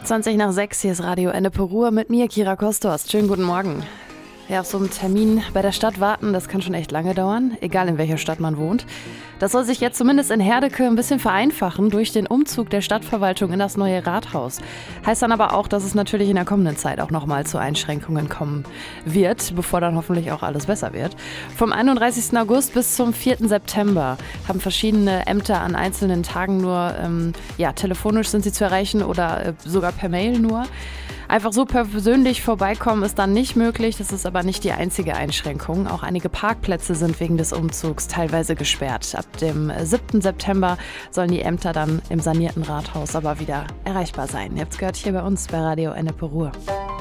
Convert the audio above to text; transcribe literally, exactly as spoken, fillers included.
zwanzig nach sechs, hier ist Radio Ennepe Ruhr mit mir, Kira Kostorst. Schönen guten Morgen. Ja, auf so einem Termin bei der Stadt warten, das kann schon echt lange dauern, egal in welcher Stadt man wohnt. Das soll sich jetzt zumindest in Herdecke ein bisschen vereinfachen durch den Umzug der Stadtverwaltung in das neue Rathaus. Heißt dann aber auch, dass es natürlich in der kommenden Zeit auch nochmal zu Einschränkungen kommen wird, bevor dann hoffentlich auch alles besser wird. Vom einunddreißigsten August bis zum vierten September haben verschiedene Ämter an einzelnen Tagen nur, ähm, ja, telefonisch sind sie zu erreichen oder äh, sogar per Mail nur. Einfach so persönlich vorbeikommen ist dann nicht möglich, das ist aber nicht die einzige Einschränkung. Auch einige Parkplätze sind wegen des Umzugs teilweise gesperrt. Ab dem siebten September sollen die Ämter dann im sanierten Rathaus aber wieder erreichbar sein. Ihr habt's gehört hier bei uns bei Radio Ennepe Ruhr.